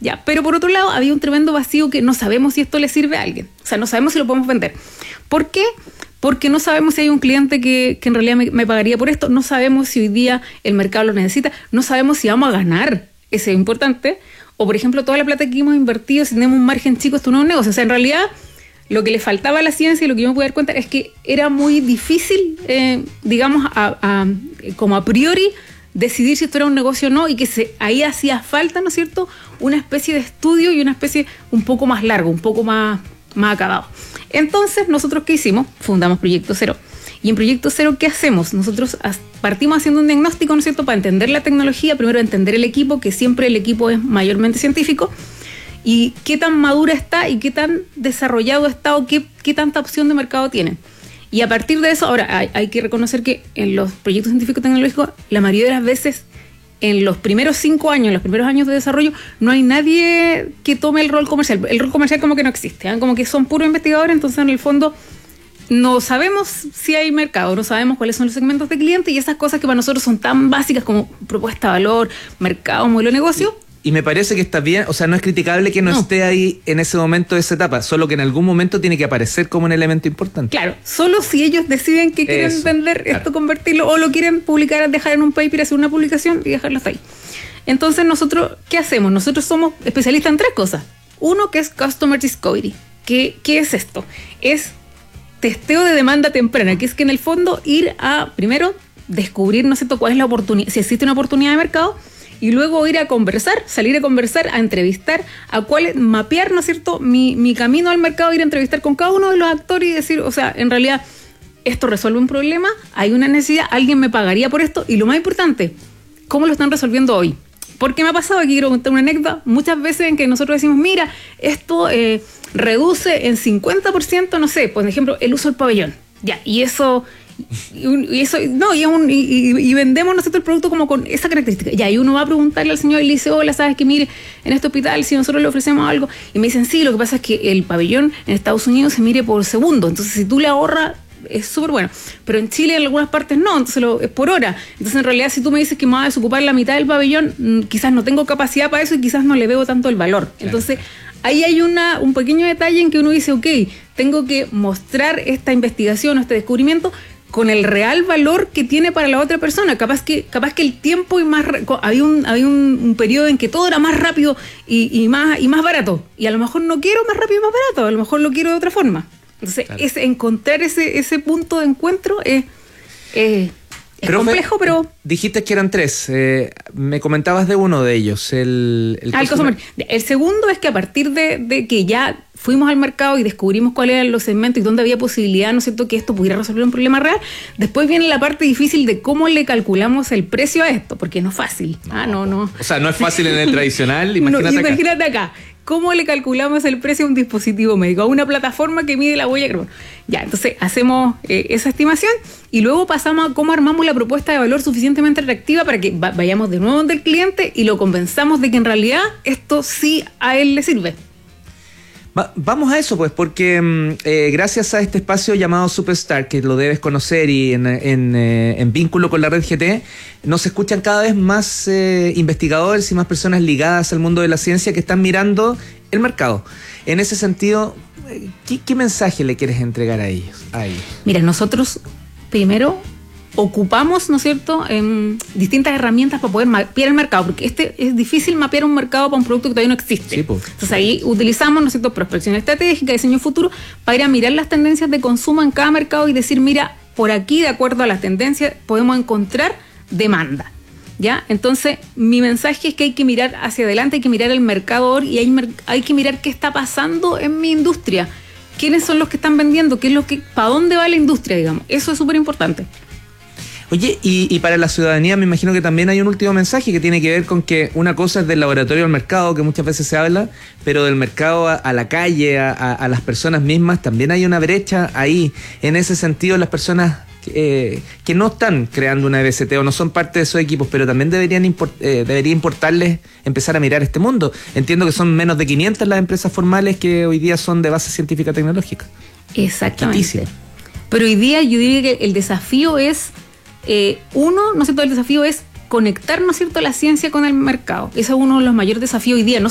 Ya, pero por otro lado había un tremendo vacío que no sabemos si esto le sirve a alguien. O sea, no sabemos si lo podemos vender. ¿Por qué? Porque no sabemos si hay un cliente que en realidad me pagaría por esto. No sabemos si hoy día el mercado lo necesita. No sabemos si vamos a ganar. Eso es importante. O, por ejemplo, toda la plata que hemos invertido, si tenemos un margen chico, esto no es un negocio. O sea, en realidad, lo que le faltaba a la ciencia y lo que yo me pude dar cuenta es que era muy difícil, digamos, como a priori, decidir si esto era un negocio o no, y que ahí hacía falta, ¿no es cierto?, una especie de estudio y una especie un poco más largo, un poco más acabado. Entonces, ¿nosotros qué hicimos? Fundamos Proyecto Cero. Y en Proyecto Cero, ¿qué hacemos? Nosotros partimos haciendo un diagnóstico, ¿no es cierto?, para entender la tecnología, primero entender el equipo, que siempre el equipo es mayormente científico, y qué tan madura está y qué tan desarrollado está o qué tanta opción de mercado tiene. Y a partir de eso, ahora hay que reconocer que en los proyectos científicos tecnológicos, la mayoría de las veces, en los primeros 5 años, en los primeros años de desarrollo, no hay nadie que tome el rol comercial. El rol comercial como que no existe, ¿eh? Como que son puros investigadores, entonces en el fondo no sabemos si hay mercado, no sabemos cuáles son los segmentos de clientes y esas cosas que para nosotros son tan básicas como propuesta de valor, mercado, modelo de negocio. Y me parece que está bien, o sea, no es criticable que no esté ahí en ese momento, esa etapa, solo que en algún momento tiene que aparecer como un elemento importante. Claro, solo si ellos deciden que quieren vender esto, convertirlo, o lo quieren publicar, dejar en un paper, hacer una publicación y dejarlo hasta ahí. Entonces nosotros, ¿qué hacemos? Nosotros somos especialistas en 3 cosas. Uno, que es Customer Discovery. ¿Qué es esto? Es testeo de demanda temprana, que es que en el fondo ir a, primero, descubrir, ¿no es cierto?, cuál es la oportunidad, si existe una oportunidad de mercado, y luego ir a conversar, salir a conversar, a entrevistar, mapear, ¿no es cierto?, mi camino al mercado, ir a entrevistar con cada uno de los actores y decir, o sea, en realidad, esto resuelve un problema, hay una necesidad, alguien me pagaría por esto, y lo más importante, ¿cómo lo están resolviendo hoy? Porque me ha pasado, aquí quiero contar una anécdota, muchas veces en que nosotros decimos, mira, esto reduce en 50%, no sé, por ejemplo, el uso del pabellón, ya, y vendemos nosotros el producto como con esa característica. Ya, y uno va a preguntarle al señor y le dice, hola, sabes que mire, en este hospital si nosotros le ofrecemos algo, y me dicen, sí, lo que pasa es que el pabellón en Estados Unidos se mide por segundo, entonces si tú le ahorras es súper bueno, pero en Chile en algunas partes no, entonces es por hora. Entonces en realidad si tú me dices que me vas a desocupar la mitad del pabellón, quizás no tengo capacidad para eso y quizás no le veo tanto el valor. Claro. Entonces ahí hay un pequeño detalle en que uno dice, ok, tengo que mostrar esta investigación o este descubrimiento con el real valor que tiene para la otra persona. Capaz que el tiempo había un periodo en que todo era más rápido y más barato. Y a lo mejor no quiero más rápido y más barato, a lo mejor lo quiero de otra forma. Entonces, claro, encontrar ese punto de encuentro es complejo, pero... Dijiste que eran 3. Me comentabas de uno de ellos, el segundo es que a partir de que ya fuimos al mercado y descubrimos cuáles eran los segmentos y dónde había posibilidad, ¿no es cierto?, que esto pudiera resolver un problema real, después viene la parte difícil de cómo le calculamos el precio a esto, porque no es fácil. No. O sea, no es fácil en el tradicional, imagínate acá. ¿Cómo le calculamos el precio a un dispositivo médico? A una plataforma que mide la huella de carbono. Ya, entonces hacemos esa estimación y luego pasamos a cómo armamos la propuesta de valor suficientemente atractiva para que vayamos de nuevo del cliente y lo convenzamos de que en realidad esto sí a él le sirve. Vamos a eso, pues, porque gracias a este espacio llamado Superstar, que lo debes conocer y en vínculo con la red GT, nos escuchan cada vez más investigadores y más personas ligadas al mundo de la ciencia que están mirando el mercado. En ese sentido, ¿qué mensaje le quieres entregar a ellos? Mira, nosotros primero ocupamos, ¿no es cierto?, distintas herramientas para poder mapear el mercado, porque es difícil mapear un mercado para un producto que todavía no existe. Sí, pues. Entonces ahí utilizamos, ¿no es cierto?, prospección estratégica, diseño futuro, para ir a mirar las tendencias de consumo en cada mercado y decir, mira, por aquí, de acuerdo a las tendencias, podemos encontrar demanda. ¿Ya? Entonces, mi mensaje es que hay que mirar hacia adelante, hay que mirar el mercado ahora y hay que mirar qué está pasando en mi industria. ¿Quiénes son los que están vendiendo? ¿Para dónde va la industria, digamos? Eso es súper importante. Oye, y para la ciudadanía me imagino que también hay un último mensaje que tiene que ver con que una cosa es del laboratorio al mercado, que muchas veces se habla, pero del mercado a la calle, a las personas mismas, también hay una brecha ahí. En ese sentido, las personas que no están creando una EBCT o no son parte de esos equipos, pero también debería importarles empezar a mirar este mundo. Entiendo que son menos de 500 las empresas formales que hoy día son de base científica tecnológica. Exactamente. Quitísimo. Pero hoy día yo diría que el desafío es... ¿no es cierto? El desafío es conectar, ¿no es cierto?, la ciencia con el mercado. Ese es uno de los mayores desafíos hoy día. No